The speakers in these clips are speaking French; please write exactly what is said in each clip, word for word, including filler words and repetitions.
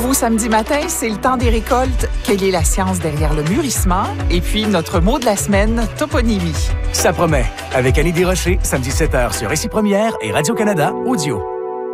vous, samedi matin, c'est le temps des récoltes. Quelle est la science derrière le mûrissement? Et puis, notre mot de la semaine, toponymie. Ça promet. Avec Annie Desrochers, samedi sept heures sur Récit Première et Radio-Canada Audio.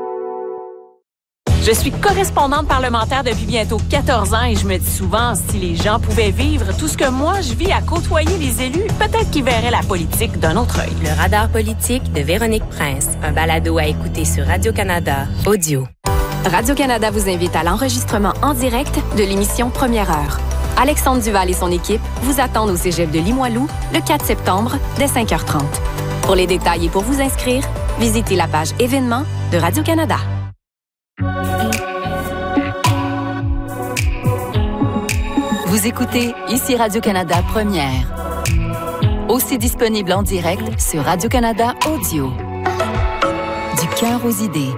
Je suis correspondante parlementaire depuis bientôt quatorze ans et je me dis souvent, si les gens pouvaient vivre tout ce que moi je vis à côtoyer les élus, peut-être qu'ils verraient la politique d'un autre œil. Le radar politique de Véronique Prince, un balado à écouter sur Radio-Canada Audio. Radio-Canada vous invite à l'enregistrement en direct de l'émission Première Heure. Alexandre Duval et son équipe vous attendent au cégep de Limoilou le quatre septembre dès cinq heures trente. Pour les détails et pour vous inscrire, visitez la page événements de Radio-Canada. Vous écoutez ici Radio-Canada Première. Aussi disponible en direct sur Radio-Canada Audio. Du cœur aux idées.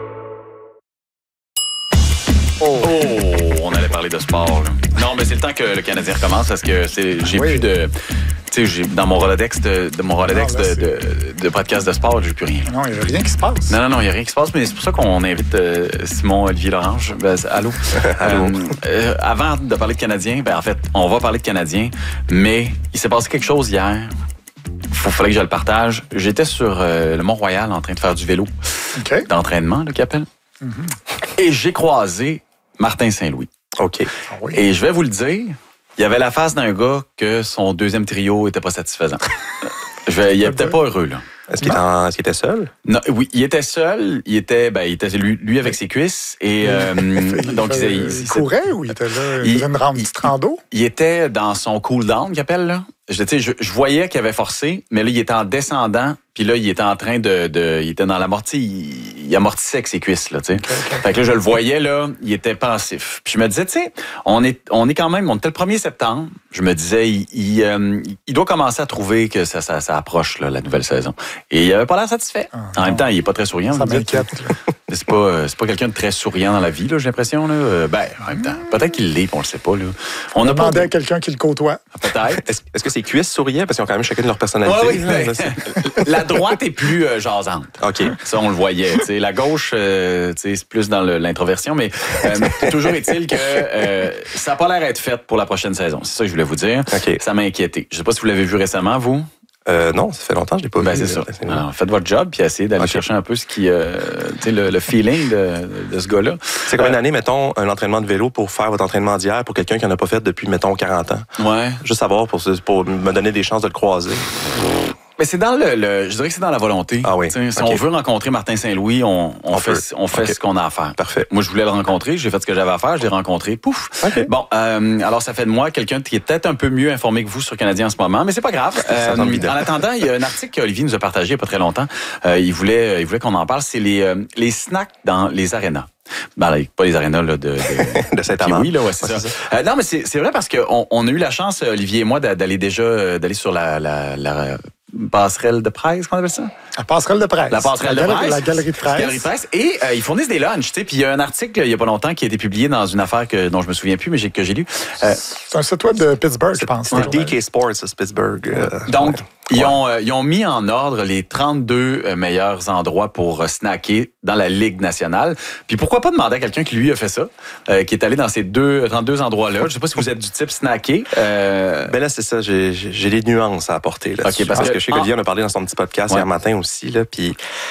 Oh. oh, on allait parler de sport. Là. Non, mais c'est le temps que le Canadien recommence parce que c'est, j'ai oui. plus de... Tu sais, j'ai, dans mon Rolodex de, de mon Rolodex non, là, de, de, de podcast de sport, j'ai plus rien. Non, il n'y a rien qui se passe. Non, non, non, il n'y a rien qui se passe, mais c'est pour ça qu'on invite euh, Simon-Olivier Lorange. Ben, allô? allô. Euh, euh, avant de parler de Canadien, ben en fait, on va parler de Canadien, mais il s'est passé quelque chose hier. Il fallait que je le partage. J'étais sur euh, le Mont-Royal en train de faire du vélo. Okay. D'entraînement, là, qu'il appelle. Mm-hmm. Et j'ai croisé Martin Saint-Louis. OK. Ah oui. Et je vais vous le dire, il y avait la face d'un gars que son deuxième trio était pas satisfaisant. je vais, il était pas heureux, là. Est-ce qu'il, en, est-ce qu'il était seul? Non, oui, il était seul. Il était, ben, il était lui, lui avec ses cuisses. Et euh, il donc fait, il, il, il courait ou il était là? Il, il faisait une rampe petite rando? Il était dans son cool-down, qu'il appelle, là. Je, je, je voyais qu'il avait forcé, mais là, il était en descendant. Puis là, il était en train de... de il était dans l'amorti. Il, il amortissait avec ses cuisses, là, tu sais. Okay, okay. Fait que là, je le voyais, là, il était pensif. Puis je me disais, tu sais, on est, on est quand même... On était le premier septembre. Je me disais, il, il, euh, il doit commencer à trouver que ça, ça, ça approche, là, la nouvelle saison. Et il avait pas l'air satisfait. Ah, en non. même temps, il est pas très souriant. Ça m'inquiète. C'est pas, c'est pas quelqu'un de très souriant dans la vie, là, j'ai l'impression. Là. Ben, en même temps, peut-être qu'il l'est, on le sait pas. Là. On, on a demandé pas... à quelqu'un qui le côtoie. Peut-être. Est-ce, est-ce que ses cuisses souriaient? Parce qu'ils ont quand même chacun de leur personnalité. Ouais, oui, ben, la droite est plus euh, jasante. OK. Ça, on le voyait. T'sais. La gauche, euh, c'est plus dans le, l'introversion, mais euh, toujours est-il que euh, ça n'a pas l'air d'être fait pour la prochaine saison. C'est ça que je voulais vous dire. Okay. Ça m'a inquiété. Je sais pas si vous l'avez vu récemment, vous. Euh, non, ça fait longtemps que je l'ai pas ben, vu. C'est ça. Alors, faites votre job puis essayez d'aller okay. chercher un peu ce qui, euh, tu sais, le, le feeling de, de ce gars-là. C'est combien d'années, mettons, un entraînement de vélo pour faire votre entraînement d'hier pour quelqu'un qui n'en a pas fait depuis, mettons, quarante ans? Ouais. Juste savoir pour, pour me donner des chances de le croiser. Mais c'est dans le, le, je dirais que c'est dans la volonté. Ah oui. Si okay. on veut rencontrer Martin Saint-Louis, on, on, on fait, peut. on fait okay. ce qu'on a à faire. Parfait. Moi, je voulais le rencontrer, j'ai fait ce que j'avais à faire, je l'ai rencontré, pouf. Okay. Bon, euh, alors ça fait de moi quelqu'un qui est peut-être un peu mieux informé que vous sur Canadien en ce moment, mais c'est pas grave. Euh, en attendant, il y a un article qu'Olivier nous a partagé il y a pas très longtemps. Euh, il voulait, il voulait qu'on en parle. C'est les, euh, les snacks dans les arénas. Ben, pas les arénas là, de, de, de Saint-Amand. Oui, là, ouais, c'est ouais, ça. ça. Euh, non, mais c'est, c'est vrai parce qu'on on a eu la chance, Olivier et moi, d'aller déjà d'aller sur la, la, la passerelle de presse, qu'on appelle ça? La passerelle de presse. La passerelle la de galerie, presse. La galerie de presse. La galerie de presse. Et euh, ils fournissent des lunchs, tu sais. Puis il y a un article, il y a pas longtemps, qui a été publié dans une affaire que, dont je me souviens plus, mais j'ai, que j'ai lu. Euh, c'est un site web de Pittsburgh, je pense. C'est D K Sports, c'est Pittsburgh. Euh, Donc, ouais. Ils, ont, euh, ils ont mis en ordre les trente-deux euh, meilleurs endroits pour euh, snacker dans la Ligue nationale. Puis pourquoi pas demander à quelqu'un qui, lui, a fait ça, euh, qui est allé dans ces deux, trente-deux endroits-là. Je sais pas si vous êtes du type snacké. Euh... Ben là, c'est ça. J'ai, j'ai des nuances à apporter. Là, okay, parce, parce que, que je sais qu'Olivier en a parlé dans son petit podcast ouais. hier matin aussi. Là, puis...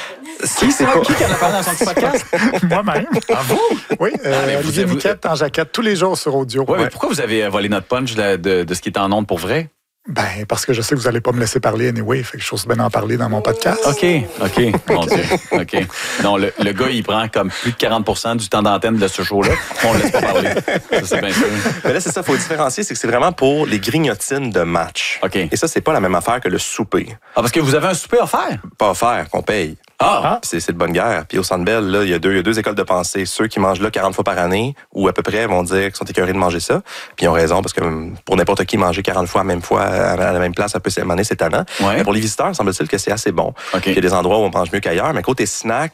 Qui c'est pas... qui en a parlé dans son petit podcast? Moi-même. Ah, vous? Oui, euh, ah, Olivier vous... Niquette en jaquette tous les jours sur audio. Ouais, ouais. Mais pourquoi vous avez volé notre punch de, de, de ce qui est en ondes pour vrai? Ben, parce que je sais que vous n'allez pas me laisser parler anyway, fait que je trouve bien d'en parler dans mon podcast. OK, OK, mon Dieu, OK. Non, le, le gars, il prend comme plus de quarante pour cent du temps d'antenne de ce show-là. On ne laisse pas parler. Ça, c'est bien sûr. Mais là, c'est ça, il faut différencier, c'est que c'est vraiment pour les grignotines de match. OK. Et ça, c'est pas la même affaire que le souper. Ah, parce que vous avez un souper offert? Pas offert, qu'on paye. Ah! Puis c'est, c'est de bonne guerre. Puis au Centre Bell, là, il y a deux, il y a deux écoles de pensée. Ceux qui mangent là quarante fois par année, ou à peu près, vont dire qu'ils sont écœurés de manger ça. Puis ils ont raison, parce que pour n'importe qui, manger quarante fois à la même fois, à la même place, ça peut s'émaner, c'est tannant. Ouais. Mais pour les visiteurs, semble-t-il que c'est assez bon. Okay. Il y a des endroits où on mange mieux qu'ailleurs. Mais côté snack,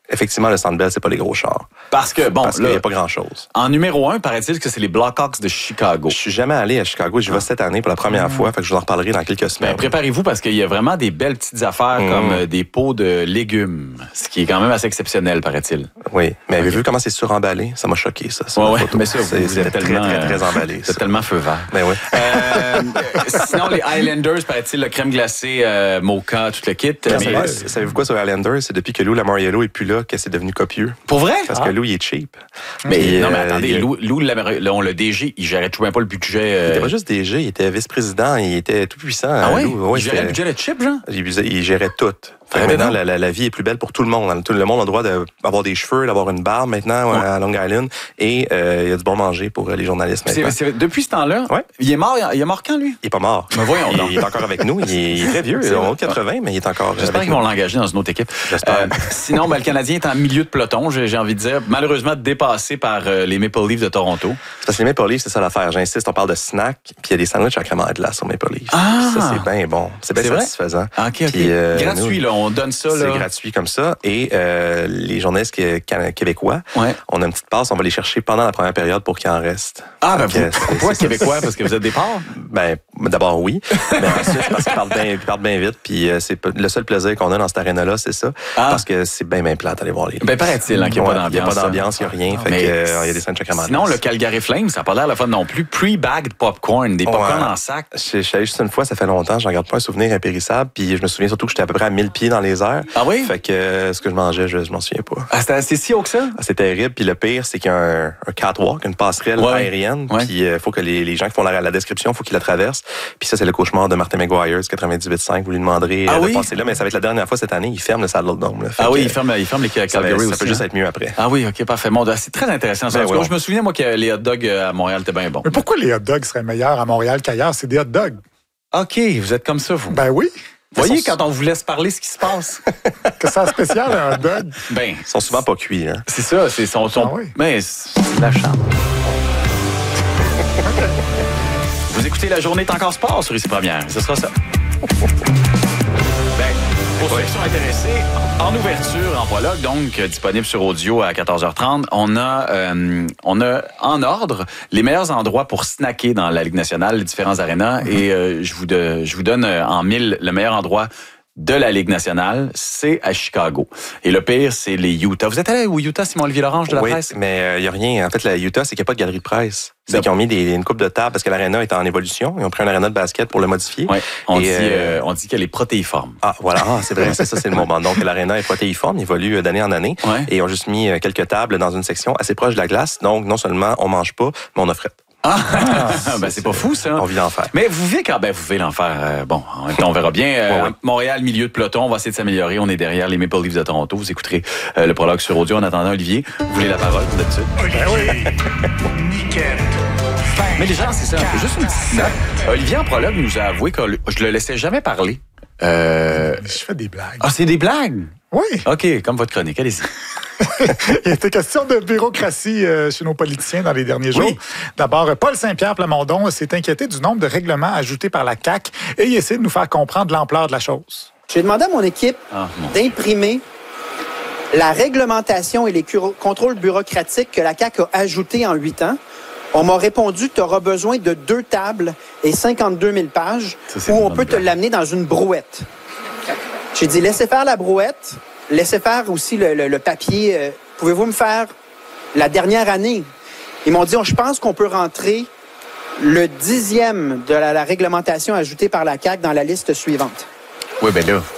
effectivement, le Centre Bell, c'est pas les gros chars. Parce que, bon, Parce qu'il n'y a pas grand-chose. En numéro un, paraît-il que c'est les Blackhawks de Chicago. Je suis jamais allé à Chicago. J'y vais cette année pour la première fois. Fait que je vous en reparlerai dans quelques semaines. Ben, préparez-vous parce qu'il y a vraiment des belles petites affaires mmh. comme euh, des pots de légumes, ce qui est quand même assez exceptionnel, paraît-il. Oui, mais okay. avez-vous vu comment c'est suremballé? Ça m'a choqué, ça. Oui, oui, mais ça, c'est, c'est très, tellement, très, très, très emballé. C'est tellement feu vert. Ben oui. Euh, sinon, les Highlanders, paraît-il, le crème glacée, euh, mocha, tout le kit. Mais mais... Savez-vous quoi sur les Highlanders? C'est depuis que Lou Lamoriello est plus là que c'est devenu copieux. Pour vrai? Parce ah. que Lou, il est cheap. Mais Et, non, mais euh, attendez, il... Lou, Lou Lamoriello, le D G, il gérait tout même pas le budget. Euh... Il était pas juste D G, il était vice-président, il était tout puissant. Ah oui? Lou. Ouais, il gérait le budget de chip, genre? Il, il gérait tout. Fait que maintenant, la, la, la vie est plus belle pour tout le monde. Tout le monde a le droit d'avoir des cheveux, d'avoir une barbe maintenant ouais. à Long Island. Et euh, il y a du bon manger pour les journalistes maintenant. C'est, c'est, depuis ce temps-là, ouais. il est mort. Il est mort quand, lui? Il est pas mort. Mais voyons il, donc. il est encore avec nous. Il est, il est très vieux. Il a quatre-vingts, mais il est encore J'espère qu'ils vont l'engager dans une autre équipe. J'espère. Euh, sinon, ben, le Canadien est en milieu de peloton, j'ai, j'ai envie de dire. Malheureusement, dépassé par euh, les Maple Leafs de Toronto. Parce que les Maple Leafs, c'est ça l'affaire. J'insiste, on parle de snack, puis il y a des sandwichs à crème à glace au Maple Leafs. Ah! Ça, c'est bien bon. C'est bien satisfaisant. Ah, OK, OK. Puis, euh, gratuit, là. On donne ça, là. C'est gratuit comme ça. Et euh, les journalistes québécois, ouais. on a une petite passe, on va les chercher pendant la première période pour qu'il en reste. Ah, ben, vous, pourquoi québécois? Parce que vous êtes des porcs? Ben, d'abord, oui. Mais ensuite, parce qu'ils parlent bien, parlent bien vite. Puis euh, c'est le seul plaisir qu'on a dans cette aréna-là, c'est ça. Ah. Parce que c'est bien, bien plate d'aller voir les. Ben, paraît-il, hein, qu'il n'y a pas d'ambiance. Il n'y a pas d'ambiance, il n'y a rien. Fait que, euh, il y a des scènes chacun. Sinon, le Calgary Flames, ça n'a pas l'air le fun non plus. Pre-bagged popcorn, des popcorn ouais. en sac. Je suis allé juste une fois, ça fait longtemps. Je ne regarde pas un souvenir impérissable. Puis je me souviens surtout que j'étais à peu près à mille pieds dans les airs. Ah oui? Fait que euh, ce que je mangeais, je, je m'en souviens pas. Ah, c'était, c'est si haut que ça? Ah, c'est terrible. Puis le pire, c'est qu'il y a un, un catwalk, une passerelle ouais. aérienne. Ouais. Puis il euh, faut que les, les gens qui font la, la description, il faut qu'ils la traversent. Puis ça, c'est le cauchemar de Martin McGuire, quatre-vingt-dix-huit cinq. Vous lui demanderez ah, euh, oui? de passer là, mais ça va être la dernière fois cette année. Il ferme le Saddledome. Là. Ah oui, il ferme, il ferme les Calgary aussi. Ça peut juste être mieux après. Ah oui, OK, parfait. Bon, c'est très intéressant. Ça. Ben, ouais, je me souviens, moi, que les hot dogs à Montréal étaient bien bons. Mais pourquoi les hot dogs seraient meilleurs à Montréal qu'ailleurs? C'est des hot dogs. OK, vous êtes comme ça, vous. Ben oui. Vous voyez, quand on vous laisse parler ce qui se passe. Que c'est spécial, un hot dog? Ben. Ils sont souvent pas cuits, hein. C'est ça, c'est son. son... Ah oui. Mais c'est de la chambre. Vous écoutez La Journée est encore sport sur Ici Première. Ce sera ça. Ben, pour ceux qui sont intéressés, en ouverture, en prologue, donc disponible sur audio à quatorze heures trente, on a, euh, on a en ordre les meilleurs endroits pour snacker dans la Ligue nationale, les différents arénas. Mm-hmm. Et euh, je, vous de, je vous donne en mille le meilleur endroit de la Ligue nationale, c'est à Chicago. Et le pire, c'est les Utah. Vous êtes allé au Utah, Simon-Olivier Lorange de la oui, presse? Oui, mais il euh, n'y a rien. En fait, la Utah, c'est qu'il n'y a pas de galerie de presse. C'est qu'ils ont mis des, une coupe de table parce que l'aréna est en évolution. Ils ont pris un aréna de basket pour le modifier. Oui, on, et, dit, euh, euh, on dit qu'elle est protéiforme. Ah, voilà, ah, c'est vrai, ça, ça c'est le moment. Donc, l'aréna est protéiforme, il évolue d'année en année. Ouais. Et ils ont juste mis quelques tables dans une section assez proche de la glace. Donc, non seulement on mange pas, mais on a frette. Ah, ben c'est pas fou, ça. On vit l'enfer. Mais vous vivez quand ben vous vivez l'enfer. Euh, bon, en même temps, on verra bien. Euh, ouais, ouais. Montréal, milieu de peloton, on va essayer de s'améliorer. On est derrière les Maple Leafs de Toronto. Vous écouterez euh, le prologue sur audio. En attendant, Olivier, vous voulez la parole, vous d'habitude? Oui. Nickel. Mais les gens, c'est ça. Juste une petite note. Olivier, en prologue, nous a avoué que je le laissais jamais parler. Euh... Je fais des blagues. Ah, c'est des blagues? Oui. OK, comme votre chronique. Allez-y. Il était question de bureaucratie euh, chez nos politiciens dans les derniers jours. Oui. D'abord, Paul Saint-Pierre Plamondon s'est inquiété du nombre de règlements ajoutés par la C A Q et il essaie de nous faire comprendre l'ampleur de la chose. J'ai demandé à mon équipe ah, d'imprimer la réglementation et les curo- contrôles bureaucratiques que la C A Q a ajoutés en huit ans. On m'a répondu que tu auras besoin de deux tables et cinquante-deux mille pages ça, où on peut te blague. l'amener dans une brouette. J'ai dit, laissez faire la brouette, laissez faire aussi le, le, le papier. Euh, pouvez-vous me faire la dernière année? Ils m'ont dit, oh, je pense qu'on peut rentrer le dixième de la, la réglementation ajoutée par la C A Q dans la liste suivante. Oui, bien là.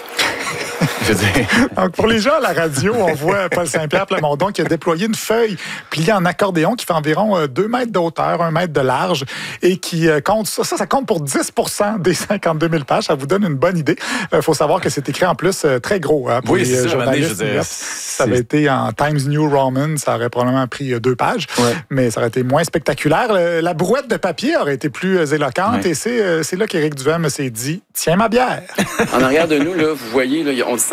Je veux dire. Donc, pour les gens à la radio, on voit Paul Saint-Pierre Plamondon qui a déployé une feuille pliée en accordéon qui fait environ deux mètres de hauteur, un mètre de large et qui compte, ça, ça compte pour dix pour cent des cinquante-deux mille pages. Ça vous donne une bonne idée. Il faut savoir que c'est écrit en plus très gros hein, pour oui, les c'est journalistes. Ça, dire, ça avait été en Times New Roman, ça aurait probablement pris deux pages, ouais. mais ça aurait été moins spectaculaire. La brouette de papier aurait été plus éloquente ouais. et c'est, c'est là qu'Éric Duhem s'est dit « Tiens ma bière ». En arrière de nous, là, vous voyez, là, on dit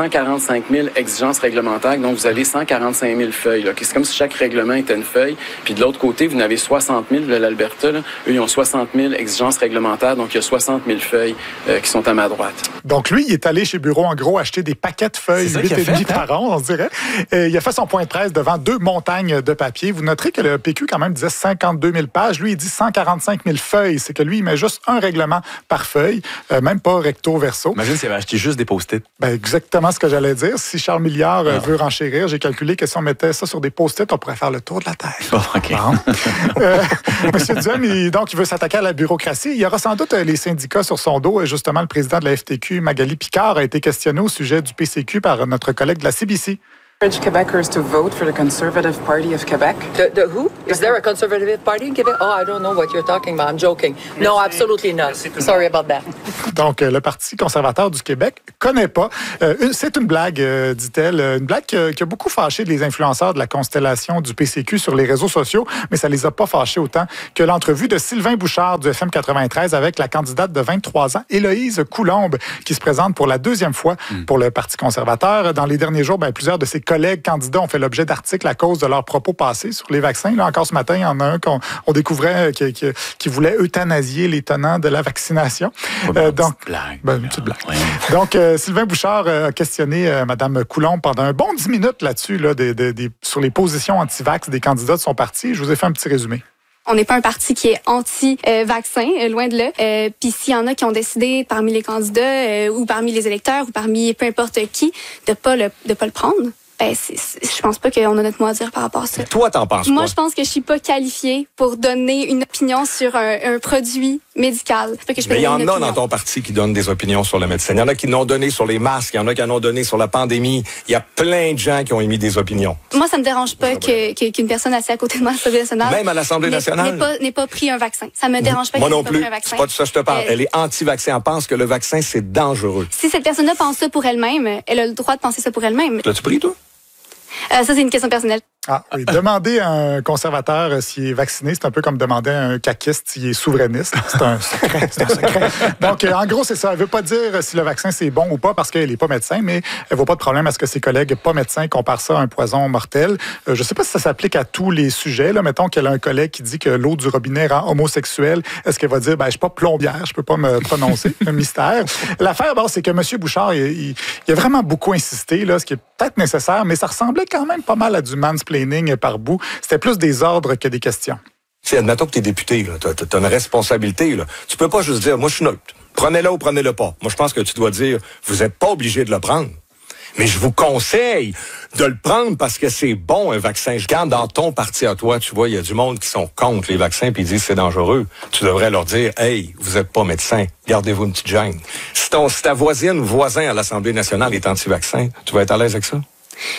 cent quarante-cinq mille exigences réglementaires, donc vous avez cent quarante-cinq mille feuilles. Là. C'est comme si chaque règlement était une feuille. Puis de l'autre côté, vous en avez soixante mille de l'Alberta. Là. Eux, ils ont soixante mille exigences réglementaires, donc il y a soixante mille feuilles euh, qui sont à ma droite. Donc lui, il est allé chez Bureau, en gros, acheter des paquets de feuilles, huit et demi par an, on se dirait. Et il a fait son point de presse devant deux montagnes de papier. Vous noterez que le P Q, quand même, disait cinquante-deux mille pages. Lui, il dit cent quarante-cinq mille feuilles. C'est que lui, il met juste un règlement par feuille, euh, même pas recto verso. Imagine s'il avait acheté juste des post-it. Ben, exactement ce que j'allais dire. Si Charles Milliard euh, veut renchérir, j'ai calculé que si on mettait ça sur des post-it, on pourrait faire le tour de la Terre. Oh, OK. Bon. euh, Monsieur Duhem, il, donc, il veut s'attaquer à la bureaucratie. Il y aura sans doute euh, les syndicats sur son dos. Et justement, le président de la F T Q, Magali Picard, a été questionné au sujet du P C Q par notre collègue de la C B C. Encourage Quebecers to vote for the Conservative Party of Quebec. The, the who? Is there a Conservative Party in Quebec? Oh, I don't know what you're talking about. I'm joking. No, absolutely not. Sorry about that. Donc, le Parti conservateur du Québec connaît pas. Euh, c'est une blague, euh, dit-elle, une blague qui a, qui a beaucoup fâché les influenceurs de la constellation du P C Q sur les réseaux sociaux, mais ça les a pas fâchés autant que l'entrevue de Sylvain Bouchard du F M quatre-vingt-treize avec la candidate de vingt-trois ans, Héloïse Coulombe, qui se présente pour la deuxième fois mm. pour le Parti conservateur. Dans les derniers jours, ben, plusieurs de ses collègues candidats ont fait l'objet d'articles à cause de leurs propos passés sur les vaccins. Là, encore ce matin, il y en a un qu'on on découvrait qui, qui, qui voulait euthanasier les tenants de la vaccination. Ouais, euh, donc, blague, ben, une petite blague. Ouais. Donc, euh, Sylvain Bouchard a questionné euh, Mme Coulombe pendant un bon dix minutes là-dessus, là, des, des, des, sur les positions anti-vax des candidats de son parti. Je vous ai fait un petit résumé. On n'est pas un parti qui est anti-vaccin, euh, loin de là. Euh, Puis s'il y en a qui ont décidé parmi les candidats euh, ou parmi les électeurs ou parmi peu importe qui de pas le de pas le prendre, ben c'est, c'est, je pense pas qu'on a notre mot à dire par rapport à ça. Mais toi, t'en penses Moi, quoi? je pense que je suis pas qualifiée pour donner une opinion sur un, un produit médical. Que je Mais il y en a dans ton parti qui donnent des opinions sur le médecin. Il y en a qui l'ont donné sur les masques, il y en a qui en ont donné sur la pandémie. Il y a plein de gens qui ont émis des opinions. Moi, ça me dérange pas que, que, qu'une personne assise à côté de moi à l'Assemblée nationale... Même à l'Assemblée nationale? N'ait pas, n'ait pas pris un vaccin. Ça me dérange pas moi qu'elle non n'ait plus. pas pris un vaccin. C'est pas de ça que je te parle. Euh, Elle est anti-vaccin. Elle pense que le vaccin, c'est dangereux. Si cette personne-là pense ça pour elle-même, elle a le droit de penser ça pour elle-même. L'as-tu pris, toi? Euh, ça, c'est une question personnelle. Ah, oui. Demander à un conservateur euh, s'il est vacciné, c'est un peu comme demander à un caquiste s'il est souverainiste. C'est un secret. C'est un secret. Donc, euh, en gros, c'est ça. Elle ne veut pas dire si le vaccin, c'est bon ou pas parce qu'elle n'est pas médecin, mais elle ne voit pas de problème à ce que ses collègues pas médecins comparent ça à un poison mortel. Euh, je ne sais pas si ça s'applique à tous les sujets. Là. Mettons qu'elle a un collègue qui dit que l'eau du robinet rend homosexuel. Est-ce qu'elle va dire, ben, je ne suis pas plombière, je ne peux pas me prononcer? Un mystère. L'affaire, bon, c'est que M. Bouchard, il, il, il a vraiment beaucoup insisté, là, ce qui est peut-être nécessaire, mais ça ressemblait quand même pas mal à du mansplaining par bout. C'était plus des ordres que des questions. C'est admettons que tu es député, tu as une responsabilité. Là. Tu peux pas juste dire, moi je suis neutre. Prenez-le ou prenez-le pas. Moi je pense que tu dois dire, vous n'êtes pas obligé de le prendre. Mais je vous conseille de le prendre parce que c'est bon, un vaccin. Quand dans ton parti à toi, tu vois, il y a du monde qui sont contre les vaccins puis ils disent c'est dangereux. Tu devrais leur dire, hey, vous n'êtes pas médecin, gardez-vous une petite gêne. Si, ton, si ta voisine ou voisin à l'Assemblée nationale est anti-vaccin, tu vas être à l'aise avec ça?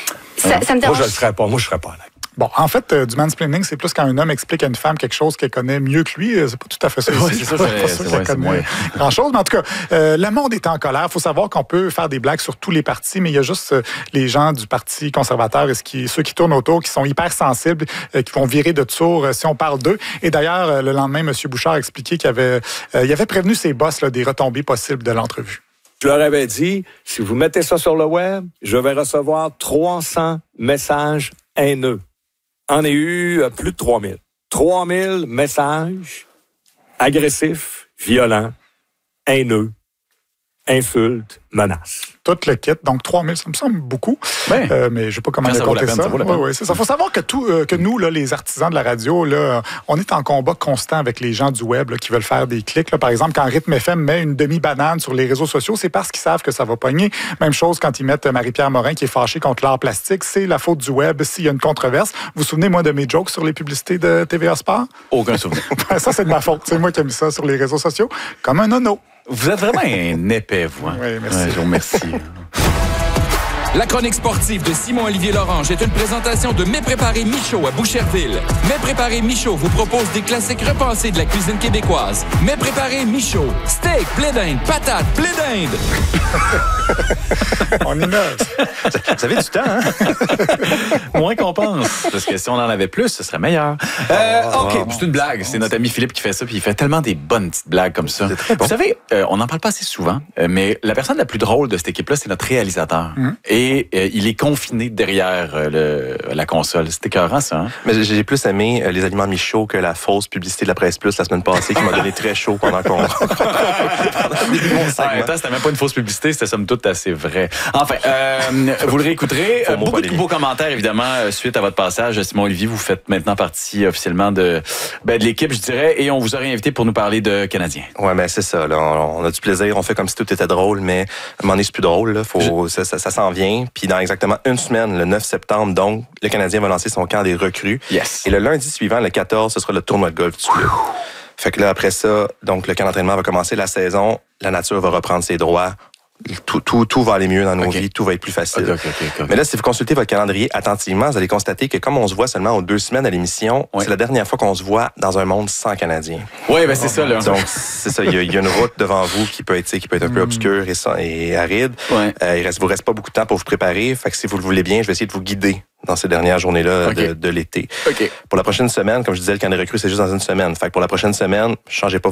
Ça, ça me dérange. Moi, je le serais pas. Moi, je serais pas à l'aise. Bon, en fait, euh, du mansplaining, c'est plus quand un homme explique à une femme quelque chose qu'elle connaît mieux que lui. C'est pas tout à fait ça. Oui, c'est ça, c'est, c'est, c'est, c'est moins grand-chose. Mais en tout cas, euh, le monde est en colère. Il faut savoir qu'on peut faire des blagues sur tous les partis, mais il y a juste euh, les gens du Parti conservateur et ce qui, ceux qui tournent autour, qui sont hyper sensibles, euh, qui vont virer de tour euh, si on parle d'eux. Et d'ailleurs, euh, le lendemain, M. Bouchard a expliqué qu'il avait, euh, il avait prévenu ses boss là, des retombées possibles de l'entrevue. Je leur avais dit, si vous mettez ça sur le web, je vais recevoir trois cents messages haineux. En ai eu plus de trois mille. trois mille messages agressifs, violents, haineux, insultes, menaces. Tout le kit. Donc, trois mille, ça me semble beaucoup. Ben, euh, mais je ne sais pas comment le compter ça. Il ouais, ouais, faut savoir que, tout, euh, que nous, là, les artisans de la radio, là, on est en combat constant avec les gens du web là, qui veulent faire des clics. Là. Par exemple, quand Rythme F M met une demi-banane sur les réseaux sociaux, c'est parce qu'ils savent que ça va pogner. Même chose quand ils mettent Marie-Pierre Morin qui est fâchée contre l'art plastique. C'est la faute du web s'il y a une controverse. Vous vous souvenez, moi, de mes jokes sur les publicités de T V A Sport? Aucun souvenir. Ça, c'est de ma faute. C'est moi qui ai mis ça sur les réseaux sociaux. Comme un nono. Vous êtes vraiment un épais, vous. Hein? Oui, merci. Ouais, je vous remercie. La chronique sportive de Simon-Olivier Lorange est une présentation de Mets Préparés Michaud à Boucherville. Mets Préparés Michaud vous propose des classiques repensés de la cuisine québécoise. Mets Préparés Michaud. Steak, blé d'Inde, patates, blé d'Inde. On innove. Vous avez du temps, hein? Moins qu'on pense. Parce que si on en avait plus, ce serait meilleur. Euh, OK, oh, c'est une blague. C'est notre ami Philippe qui fait ça, puis il fait tellement des bonnes petites blagues comme ça. Bon. Vous savez, euh, on n'en parle pas assez souvent, euh, mais la personne la plus drôle de cette équipe-là, c'est notre réalisateur. Mm. Et euh, il est confiné derrière euh, le, la console. C'était écœurant, ça. Hein? Mais j'ai plus aimé euh, les aliments Michaud que la fausse publicité de la Presse Plus la semaine passée qui m'a donné très chaud pendant qu'on... En même temps, c'était même pas une fausse publicité, c'était somme toute assez vrai. Enfin, euh, vous le réécouterez. Euh, beaucoup de beaux commentaires, évidemment, euh, suite à votre passage. Simon Olivier, vous faites maintenant partie officiellement de, ben, de l'équipe, je dirais, et on vous aurait invité pour nous parler de Canadiens. Ouais, mais c'est ça. Là, on, on a du plaisir, on fait comme si tout était drôle, mais à un moment donné, c'est plus drôle. Là. Faut, je... Ça, ça, ça s'en vient. Puis dans exactement une semaine, le neuf septembre, donc, le Canadien va lancer son camp des recrues. Yes. Et le lundi suivant, le quatorze, ce sera le tournoi de golf du club. Fait que là, après ça, donc le camp d'entraînement va commencer la saison. La nature va reprendre ses droits. Tout, tout, tout va aller mieux dans nos okay. vies, tout va être plus facile. Okay, okay, okay, okay. Mais là, si vous consultez votre calendrier attentivement, vous allez constater que comme on se voit seulement aux deux semaines à l'émission, ouais. c'est la dernière fois qu'on se voit dans un monde sans Canadiens. Oui, ben c'est oh, ça. Là. Donc, c'est ça. Il y, a, il y a une route devant vous qui peut être, qui peut être un peu obscure et, et aride. Ouais. Euh, il ne vous reste pas beaucoup de temps pour vous préparer. Fait que si vous le voulez bien, je vais essayer de vous guider dans ces dernières journées-là okay. de, de l'été. Okay. Pour la prochaine semaine, comme je disais, le camp des recrues, c'est juste dans une semaine. Fait que pour la prochaine semaine, changez pas